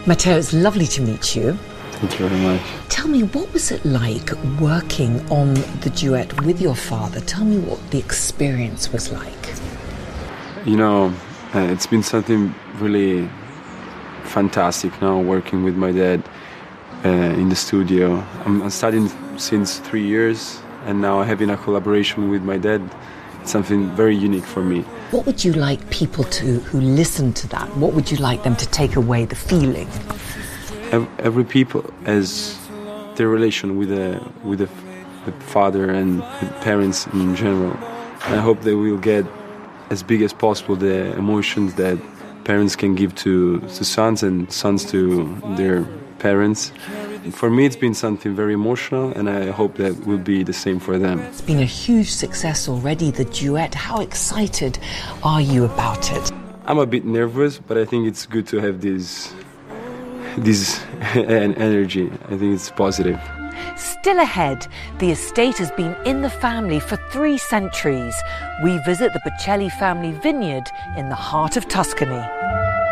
Matteo, it's lovely to meet you. Thank you very much. Tell me, what was it like working on the duet with your father? Tell me what the experience was like. You know, it's been something really fantastic now working with my dad in the studio. I'm studying since 3 years, and now having a collaboration with my dad, it's something very unique for me. What would you like people who listen to that, what would you like them to take away, the feeling? Every people has their relation with the father and the parents in general. And I hope they will get as big as possible the emotions that parents can give to sons and sons to their parents. For me, it's been something very emotional, and I hope that will be the same for them. It's been a huge success already, the duet. How excited are you about it? I'm a bit nervous, but I think it's good to have this energy. I think it's positive. Still ahead, the estate has been in the family for 3 centuries. We visit the Bocelli family vineyard in the heart of Tuscany.